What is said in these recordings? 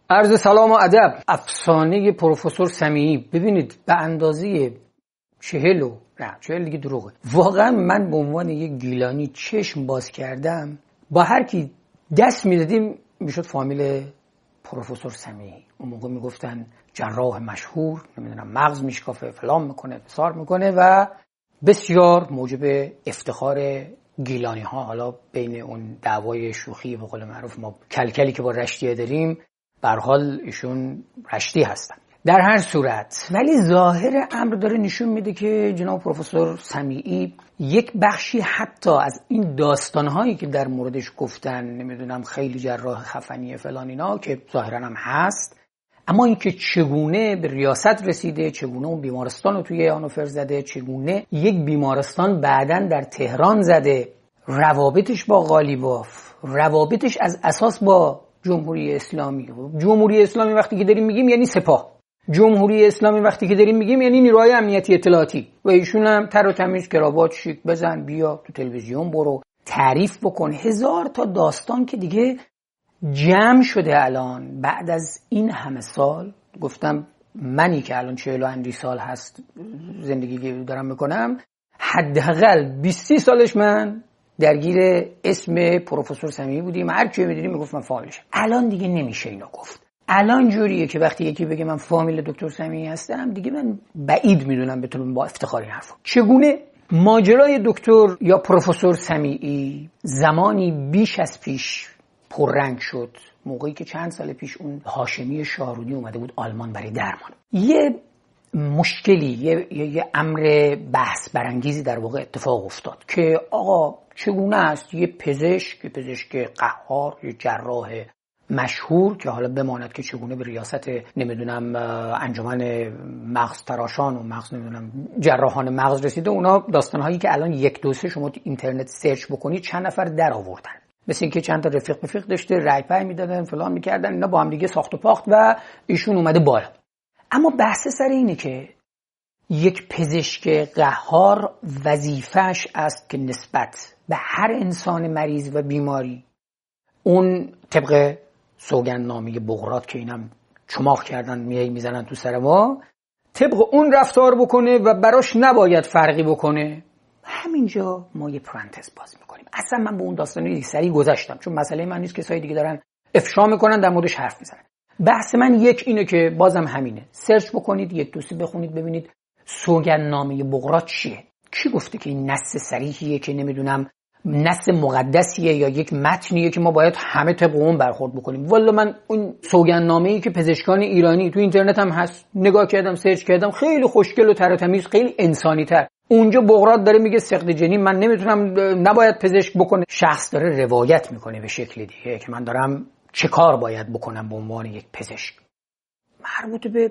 عرض سلام و ادب. افسانه پروفسور سمیعی. ببینید به اندازه 40 دیگه دروغه. واقعا من به عنوان یک گیلانی چشم باز کردم، با هر کی دست میدادیم میشد فامیل پروفسور سمیعی. اون موقع میگفتن جراح مشهور، نمیدونم مغز میشکافه، فلان میکنه، بسار میکنه و بسیار موجب افتخار گیلانی ها. حالا بین اون دعوای شوخی به قول معروف ما کلکلی که با رشتیه داریم، به هر حال ایشون رشتی هستن. در هر صورت ولی ظاهر امر داره نشون میده که جناب پروفسور سمیعی یک بخشی حتی از این داستانهایی که در موردش گفتن، نمیدونم خیلی جراح خفنیه فلان اینا که ظاهرا هم هست، اما اینکه چگونه به ریاست رسیده، چگونه اون بیمارستان رو توی هانوفر زده، چگونه یک بیمارستان بعداً در تهران زده، روابطش با قالیباف، روابطش از اساس با جمهوری اسلامی. جمهوری اسلامی وقتی که داریم میگیم یعنی سپاه، جمهوری اسلامی وقتی که داریم میگیم یعنی نیروهای امنیتی اطلاعاتی، و ایشون هم تر و تمیز کراوات شیک بزن، بیا تو تلویزیون برو تعریف بکن. هزار تا داستان که دیگه جمع شده الان بعد از این همه سال. گفتم منی که الان 40 اندی سال هست زندگی دارم میکنم، حداقل 20 سالش من درگیر اسم پروفسور سمیعی بودیم. هر کی می‌دیدیم میگفت من فامیلشم. الان دیگه نمیشه اینو گفت. الان جوریه که وقتی یکی بگه من فامیل دکتر سمیعی هستم، دیگه من بعید میدونم بتونم با افتخار این حرفو. چگونه ماجرای دکتر یا پروفسور سمیعی زمانی بیش از پیش پررنگ شد، موقعی که چند سال پیش اون هاشمی شاهرودی اومده بود آلمان برای درمان. یه مشکلی، یه امر بحث برانگیزی در واقع اتفاق افتاد که آقا چگونه است یه پزشک قهار، یه جراح مشهور که حالا بماند که چگونه به ریاست نمیدونم انجمن مغز تراشان و مغز نمیدونم جراحان مغز رسیده. اونا داستانهایی که الان 1 2 3 شما تو اینترنت سرچ بکنید چند نفر در آوردن، مثل اینکه چند تا رفیق داشته، رای پای میدادن، فلان میکردن، اینا با هم دیگه ساخت و پاخت و ایشون اومده بالا. اما بحث سر اینه که یک پزشک قهار وظیفه‌اش است که نسبت به هر انسان مریض و بیماری اون طبق سوگندنامه بقراط که اینم چماق کردن میزنن تو سر ما، طبق اون رفتار بکنه و براش نباید فرقی بکنه. همینجا ما یه پرانتز باز میکنیم. اصلا من به اون داستانی سریع گذشتم چون مسئله من نیست، کسایی دیگه دارن افشا میکنن در موردش حرف میزنن. بحث من یک اینه که بازم همینه، سرچ بکنید، 1 2 3 بخونید ببینید سوگندنامه بقراط چیه، کی گفته که این نص صریحیه که نمیدونم نص مقدسیه یا یک متنیه که ما باید همه طبق اون برخورد بکنیم. والا من اون سوگندنامه‌ای که پزشکان ایرانی تو اینترنت هم هست نگاه کردم، سرچ کردم، خیلی خوشگل و تر و تمیز، خیلی انسانی تر. اونجا بقراط داره میگه سقط جنین من نمیتونم، نباید پزشک بکنه. شخص داره روایت میکنه به شکل دیگه که من دارم چه کار باید بکنم به عنوان یک پزشک. مربوط به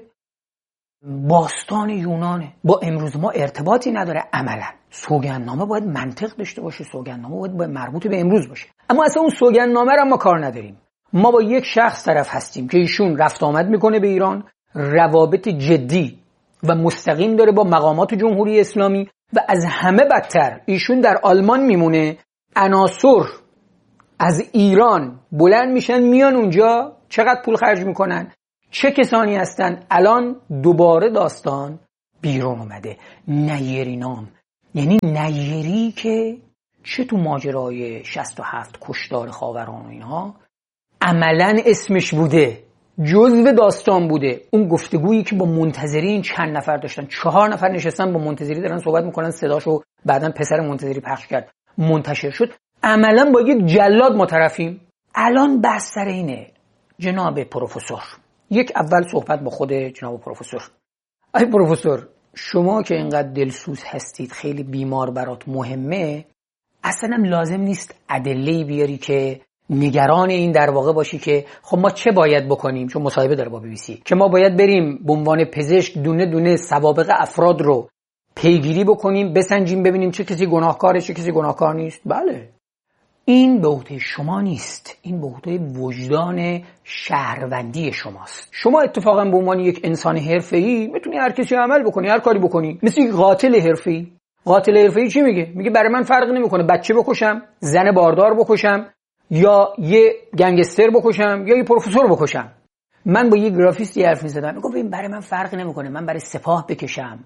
باستان یونانه، با امروز ما ارتباطی نداره. عملا سوگندنامه باید منطق داشته باشه، سوگندنامه باید مربوط به امروز باشه. اما اصلا اون سوگندنامه رو ما کار نداریم. ما با یک شخص طرف هستیم که ایشون رفت آمد میکنه به ایران، روابط جدی و مستقیم داره با مقامات جمهوری اسلامی و از همه بدتر ایشون در آلمان میمونه. عناصر از ایران بلند میشن میان اونجا، چقدر پول خرج میکنن، چه کسانی هستن. الان دوباره داستان بیرون اومده، نیری نام، یعنی نیری که چه تو ماجرای 67 کشتار خاوران و اینها عملا اسمش بوده، جزو داستان بوده. اون گفتگویی که با منتظرین چند نفر داشتن، 4 نفر نشستن با منتظری دارن صحبت میکنن، صداشو بعدن پسر منتظری پخش کرد، منتشر شد. عملا با یک جلاد ما طرفیم. الان بحث سر اینه جناب پروفسور. یک اول صحبت با خود جناب پروفسور. ای پروفسور، شما که اینقدر دلسوز هستید، خیلی بیمار برات مهمه، اصلا هم لازم نیست ادله‌ای بیاری که نگران این در واقع باشی که خب ما چه باید بکنیم، چون مصاحبه داره با BBC، که ما باید بریم به عنوان پزشک دونه دونه سوابق افراد رو پیگیری بکنیم، بسنجیم ببینیم چه کسی گناهکاره چه کسی گناهکار نیست. بله، این به عهده شما نیست، این به عهده وجدان شهروندی شماست. شما اتفاقا به عنوان یک انسان حرفه‌ای میتونی هر کسی عمل بکنی، هر کاری بکنی. مثل یک قاتل حرفه‌ای. قاتل حرفه‌ای چی میگه؟ میگه برای من فرق نمیکنه بچه بکشم، زن باردار بکشم، یا یه گنگستر بکشم، یا یه پروفسور بکشم. من با یه گرافیستی حرف می‌زدم، میگفت ببین برای من فرقی نمی‌کنه من برای سپاه بکشم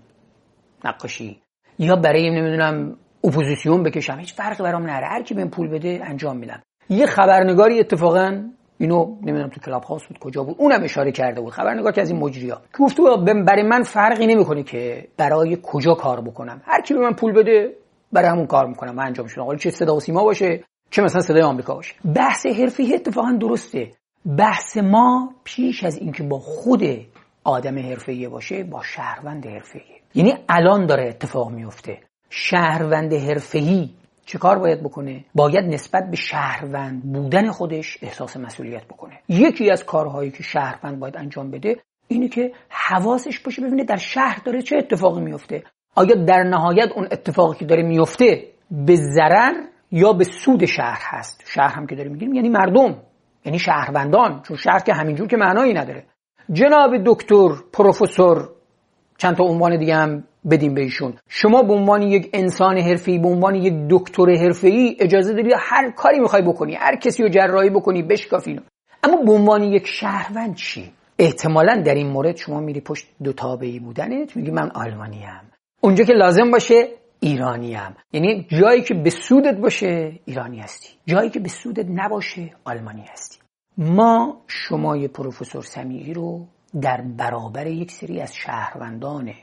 نقاشی یا برای نمیدونم اپوزیسیون بکشم، هیچ فرقی برام نداره، هر کی بهم پول بده انجام میدم. یه خبرنگاری اتفاقا اینو نمیدونم تو کلاب هاوس بود کجا بود، اونم اشاره کرده بود، خبرنگار که از این مجری‌ها که گفت برای من فرقی نمی‌کنه که برای کجا کار بکنم، هر کی به من پول بده برای همون کار می‌کنم و انجامش میدم، حالا چه صدا و سیما باشه چه مثلا صدای آمریکا باشه. بحث حرفه‌ای اتفاقا درسته. بحث ما پیش از اینکه با خود آدم حرفه‌ای باشه با شهروند حرفه‌ای، یعنی الان داره اتفاق میفته. شهروند حرفه‌ای چه کار باید بکنه؟ باید نسبت به شهروند بودن خودش احساس مسئولیت بکنه. یکی از کارهایی که شهروند باید انجام بده اینه که حواسش باشه ببینه در شهر داره چه اتفاقی میفته. آیا در نهایت اون اتفاقی که داره میفته به ضرر یا به سود شهر هست؟ شهر هم که داره میگیم یعنی مردم، یعنی شهروندان، چون شهر که همینجور که معنایی نداره. جناب دکتر، پروفسور، چند تا عنوان دیگه هم بدیم به ایشون، شما به عنوان یک انسان حرفه‌ای، به عنوان یک دکتر حرفه‌ای اجازه داری هر کاری میخوای بکنی، هر کسی رو جراحی بکنی، بشکافی. اما به عنوان یک شهروند چی؟ احتمالاً در این مورد شما میری پشت دو تابعی بودنت، میگی من آلمانی‌ام، اونجا که لازم باشه ایرانی‌ام. یعنی جایی که به سودت باشه ایرانی هستی، جایی که به سودت نباشه آلمانی هستی. ما شمای پروفسور سمیعی رو در برابر یک سری از شهروندان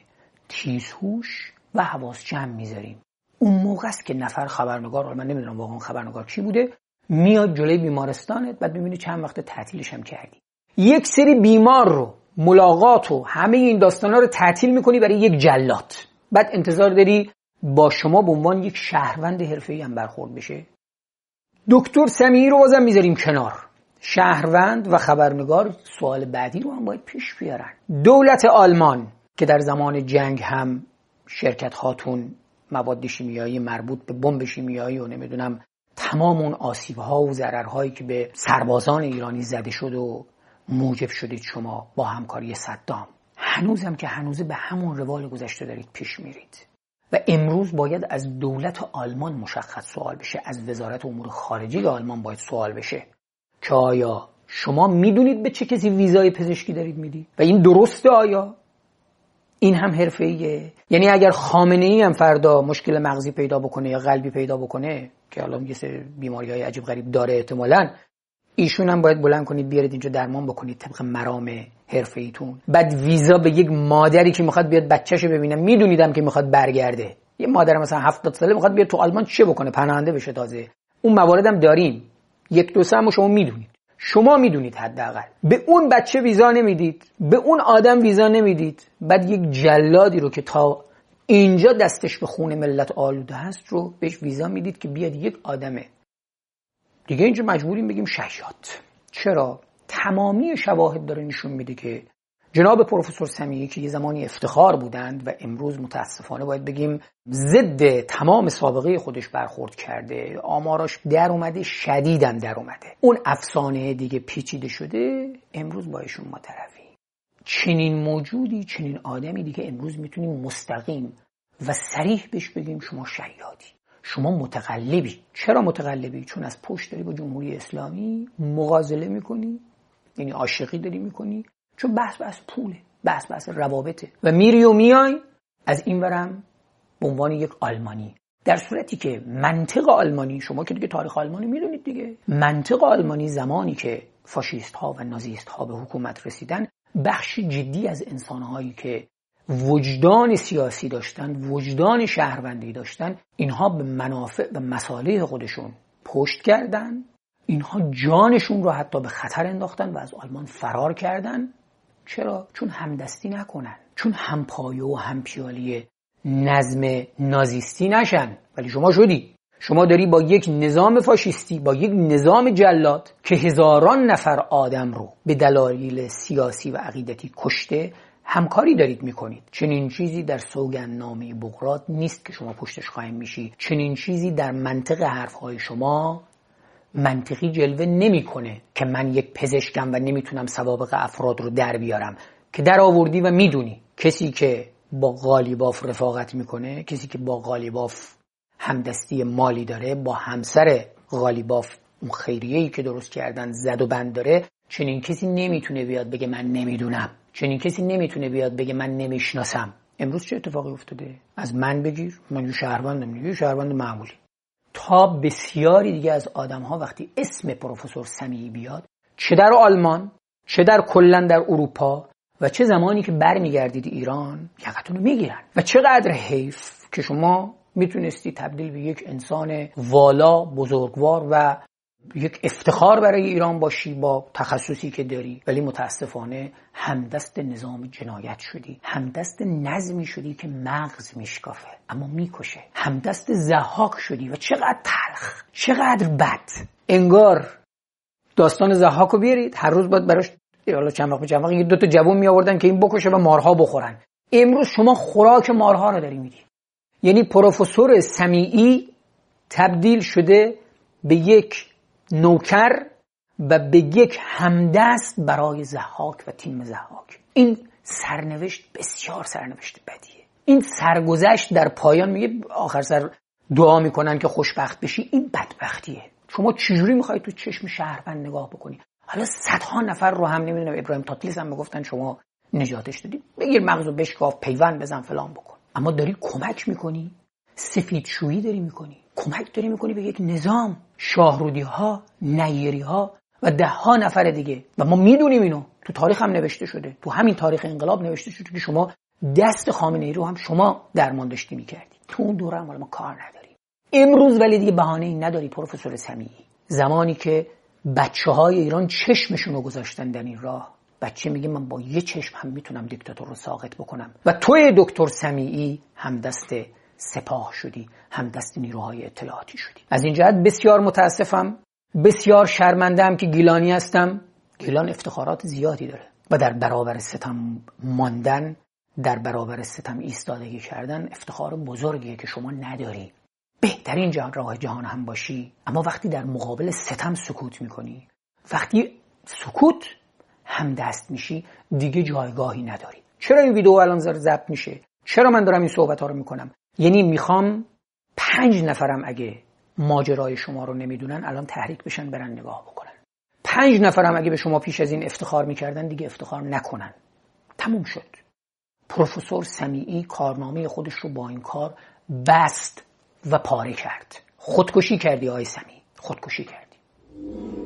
تیزهوش و حواس جمع میذاریم. اون موقع است که نفر خبرنگار، من نمیدونم واقعا خبرنگار کی بوده، میاد جلوی بیمارستانت، بعد میبینی چند وقت تعطیلش هم کردی. یک سری بیمار رو، ملاقات و همه این داستانا رو تعطیل میکنی برای یک جلاد، بعد انتظار داری با شما به عنوان یک شهروند حرفه‌ای هم برخورد بشه. دکتر سمیعی رو بازم میذاریم کنار. شهروند و خبرنگار سوال بعدی رو هم باید پیش بیارن. دولت آلمان که در زمان جنگ هم شرکت هاتون مواد شیمیایی مربوط به بمب شیمیایی و نمیدونم تمام اون آسیب‌ها و ضررهایی که به سربازان ایرانی زده شد و موجب شدید شما با همکاری صدام، هنوزم که هنوزه به همون روال گذشته دارید پیش میرید. و امروز باید از دولت آلمان مشخص سوال بشه، از وزارت امور خارجه آلمان باید سوال بشه که آیا شما میدونید به چه کسی ویزای پزشکی دارید میدید و این درسته؟ آیا این هم حرفه‌ایه؟ یعنی اگر خامنه‌ای هم فردا مشکل مغزی پیدا بکنه یا قلبی پیدا بکنه که الان یه سری بیماری‌های عجیب غریب داره احتمالاً، ایشون هم باید بلند کنید بیارید اینجا درمان بکنید طبق مرام حرفه‌ایتون. بعد ویزا به یک مادری که میخواد بیاد بچه‌شو ببینه، میدونیدم که میخواد برگرده، یه مادر مثلا 70 ساله میخواد بیاد تو آلمان چه بکنه؟ پناهنده بشه. تازه اون مواردم داریم، یک دو سه شما میدونید، شما میدونید حداقل به اون بچه ویزا نمیدید، به اون آدم ویزا نمیدید، بعد یک جلادی رو که تا اینجا دستش به خون ملت آلوده هست رو بهش ویزا میدید که بیاد یک آدمه دیگه اینجا مجبوریم بگیم شیاد. چرا؟ تمامی شواهد داره نشون میده که جناب پروفسور سمیعی که یه زمانی افتخار بودند و امروز متاسفانه باید بگیم ضد تمام سابقه خودش برخورد کرده، آماراش در اومده، شدیدم در اومده، اون افسانه دیگه پیچیده شده، امروز با ایشون ما طرفی. چنین موجودی، چنین آدمی دیگه امروز میتونیم مستقیم و صریح بهش بگیم شما شیادی، شما متقلبی. چرا متقلبی؟ چون از پشت داری با جمهوری اسلامی مغازله میکنی، یعنی عاشقی داری میکنی، چون بحث پوله، بحث روابطه و میری و میای از این ورم به عنوان یک آلمانی، در صورتی که منطق آلمانی، شما که دیگه تاریخ آلمانی میدونید دیگه، منطق آلمانی زمانی که فاشیست ها و نازیست ها به حکومت رسیدن، بخش جدی از انسانهایی که وجدان سیاسی داشتن، وجدان شهروندی داشتن، اینها به منافع و مصالح خودشون پشت کردن، اینها جانشون رو حتی به خطر انداختن و از آلمان فرار کردن. چرا؟ چون همدستی نکنن، چون همپایه و همپیالی نظم نازیستی نشن. ولی شما شدی، شما داری با یک نظام فاشیستی، با یک نظام جلاد که هزاران نفر آدم رو به دلایل سیاسی و عقیدتی کشته همکاری دارید میکنید. چنین چیزی در سوگندنامه بقراط نیست که شما پشتش قایم میشی. چنین چیزی در منطق حرفهای شما منطقی جلوه نمیکنه که من یک پزشکم و نمیتونم سوابق افراد رو در بیارم، که در آوردی و میدونی کسی که با قالیباف رفاقت میکنه، کسی که با قالیباف همدستی مالی داره، با همسر قالیباف اون خیریه‌ای که درست کردن زد و بند داره، چنین کسی نمیتونه بیاد بگه من نمیدونم. چنین کسی نمیتونه بیاد بگه من نمیشناسم. امروز چه اتفاقی افتاده؟ از من بگیر، من یه شهروندم، یه شهروند معمولی، تا بسیاری دیگه از آدم‌ها وقتی اسم پروفسور سمیعی بیاد، چه در آلمان، چه در کلا در اروپا و چه زمانی که برمیگردید ایران، یقتون رو میگیرن. و چقدر حیف که شما میتونستی تبدیل به یک انسان والا، بزرگوار و یک افتخار برای ایران باشی با تخصصی که داری، ولی متاسفانه همدست نظام جنایت شدی، همدست نظمی شدی که مغز میشکافه اما میکشه، همدست ضحاک شدی و چقدر تلخ، چقدر بد. انگار داستان ضحاک رو بیارید، هر روز باید براش حالا چند وقت یه 2 تا جوون می آوردن که این بکشه و مارها بخورن. امروز شما خوراک مارها رو داری میدی. یعنی پروفسور سمیعی تبدیل شده به یک نوکر و به یک همدست برای ضحاک و تیم ضحاک. این سرنوشت بسیار سرنوشت بدیه. این سرگذشت در پایان میگه آخر سر دعا میکنن که خوشبخت بشی. این بدبختیه. شما چجوری میخوای تو چشم شهروند نگاه بکنی؟ حالا صدها نفر رو هم نمیدونم ابراهیم تاتلیس هم میگفتن شما نجاتش دادی، بگیر مغزو بشکاف، پیوند بزن، فلان بکن. اما داری کمک میکنی، سفیدشویی داری میکنی، کمک داری میکنی به یک نظام، شاهرودی ها، نیری ها و 10 نفر دیگه. و ما میدونیم اینو، تو تاریخ هم نوشته شده، تو همین تاریخ انقلاب نوشته شده که شما دست خامنه‌ای رو هم شما درمان داشتی میکردی. تو اون دوره هم ما کار نداریم. امروز ولی دیگه بهانه‌ای نداری پروفسور سمیعی. زمانی که بچه‌های ایران چشمشون رو گذاشتن در این راه، بچه میگه من با یه چشم هم میتونم دیکتاتور رو ساقط بکنم و توی دکتر سمیعی هم دست سپاه شدی، هم دست نیروهای اطلاعاتی شدی. از این جهت بسیار متاسفم، بسیار شرمنده‌ام که گیلانی هستم. گیلان افتخارات زیادی داره و در برابر ستم ماندن، در برابر ستم ایستادگی کردن افتخار بزرگیه که شما نداری. بهترین راه جهان هم باشی، اما وقتی در مقابل ستم سکوت میکنی، وقتی سکوت هم دست میشی، دیگه جایگاهی نداری. چرا این ویدیو الان ضبط میشه؟ چرا من دارم این صحبت ها رو میکنم؟ یعنی میخوام 5 نفرم اگه ماجرای شما رو نمیدونن الان تحریک بشن برن نگاه بکنن. 5 نفرم اگه به شما پیش از این افتخار میکردن دیگه افتخار نکنن. تموم شد. پروفسور سمیعی کارنامه خودش رو با این کار بست و پاره کرد. خودکشی کردی آقای سمیعی، خودکشی کردی.